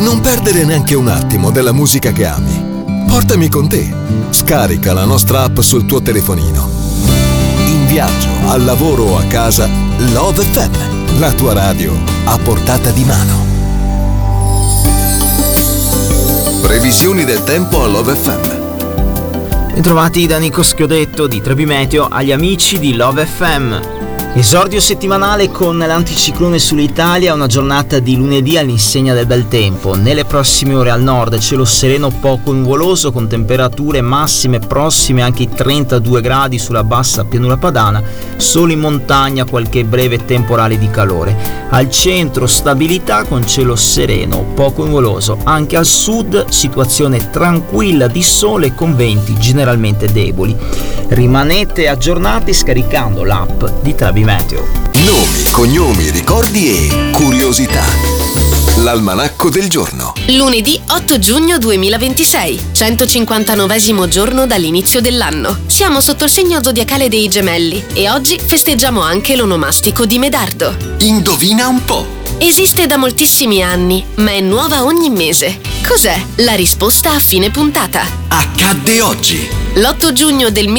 Non perdere neanche un attimo della musica che ami. Portami con te. Scarica la nostra app sul tuo telefonino. In viaggio, al lavoro o a casa, Love FM, la tua radio a portata di mano. Previsioni del tempo a Love FM. Bentrovati da Nico Schiodetto di Trebi Meteo agli amici di Love FM. Esordio settimanale con l'anticiclone sull'Italia, una giornata di lunedì all'insegna del bel tempo. Nelle prossime ore al nord cielo sereno poco nuvoloso con temperature massime prossime anche ai 32 gradi sulla bassa pianura padana, solo in montagna qualche breve temporale di calore. Al centro stabilità con cielo sereno poco nuvoloso, anche al sud situazione tranquilla di sole con venti generalmente deboli. Rimanete aggiornati scaricando l'app di Trebi Meteo. Nomi, cognomi, ricordi e curiosità. L'almanacco del giorno. Lunedì 8 giugno 2026, 159esimo giorno dall'inizio dell'anno. Siamo sotto il segno zodiacale dei Gemelli e oggi festeggiamo anche l'onomastico di Medardo. Indovina un po'. Esiste da moltissimi anni, ma è nuova ogni mese. Cos'è? La risposta a fine puntata. Accadde oggi. L'8 giugno del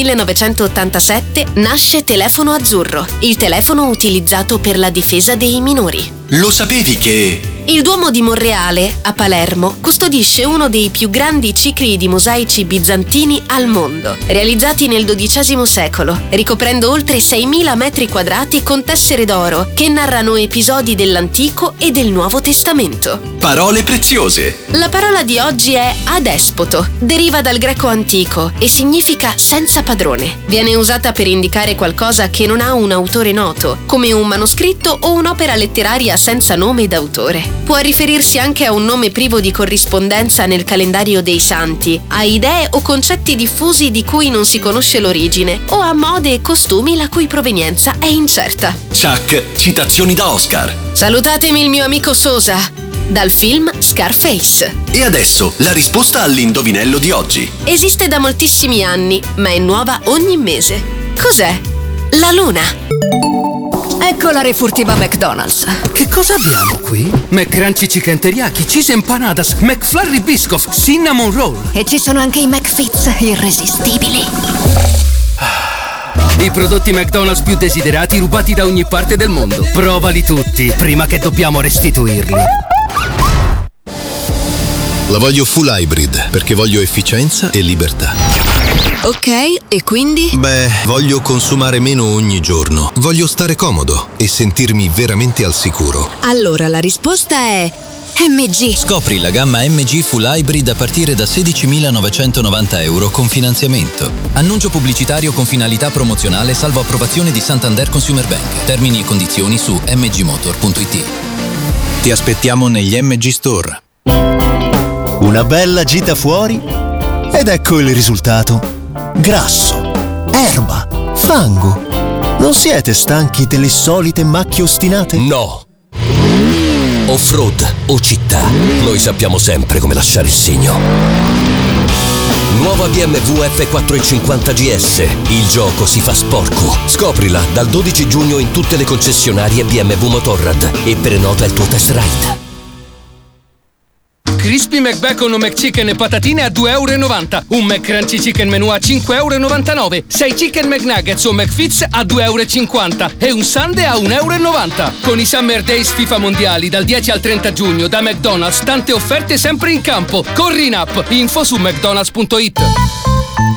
1987 nasce Telefono Azzurro, il telefono utilizzato per la difesa dei minori. Lo sapevi che... Il Duomo di Monreale, a Palermo, custodisce uno dei più grandi cicli di mosaici bizantini al mondo, realizzati nel XII secolo, ricoprendo oltre 6.000 metri quadrati con tessere d'oro che narrano episodi dell'Antico e del Nuovo Testamento. Parole preziose. La parola di oggi è adespoto, deriva dal greco antico e significa senza padrone. Viene usata per indicare qualcosa che non ha un autore noto, come un manoscritto o un'opera letteraria senza nome d'autore. Può riferirsi anche a un nome privo di corrispondenza nel calendario dei santi, a idee o concetti diffusi di cui non si conosce l'origine, o a mode e costumi la cui provenienza è incerta. Chuck, citazioni da Oscar. Salutatemi il mio amico Sosa, dal film Scarface. E adesso la risposta all'indovinello di oggi. Esiste da moltissimi anni, ma è nuova ogni mese. Cos'è? La luna. Ecco la refurtiva McDonald's. Che cosa abbiamo qui? McCrunchy Chicken Teriyaki, Cheese Empanadas, McFlurry Biscoff, Cinnamon Roll. E ci sono anche i McFits irresistibili. I prodotti McDonald's più desiderati rubati da ogni parte del mondo. Provali tutti, prima che dobbiamo restituirli. La voglio full hybrid, perché voglio efficienza e libertà. Ok, e quindi? Beh, voglio consumare meno ogni giorno. Voglio stare comodo e sentirmi veramente al sicuro. Allora la risposta è MG. Scopri la gamma MG Full Hybrid a partire da €16.990 con finanziamento. Annuncio pubblicitario con finalità promozionale salvo approvazione di Santander Consumer Bank. Termini e condizioni su mgmotor.it. Ti aspettiamo negli MG Store. Una bella gita fuori ed ecco il risultato. Grasso, erba, fango. Non siete stanchi delle solite macchie ostinate? No. Off-road o città, noi sappiamo sempre come lasciare il segno. Nuova BMW F450 GS. Il gioco si fa sporco. Scoprila dal 12 giugno in tutte le concessionarie BMW Motorrad e prenota il tuo test ride. Crispy McBacon o McChicken e patatine a €2,90. Un McCrunchy Chicken Menù a €5,99. 6 Chicken McNuggets o McFits a €2,50. E un sundae a €1,90. Con i Summer Days FIFA Mondiali dal 10 al 30 giugno da McDonald's, tante offerte sempre in campo. Corri in app, info su mcdonalds.it.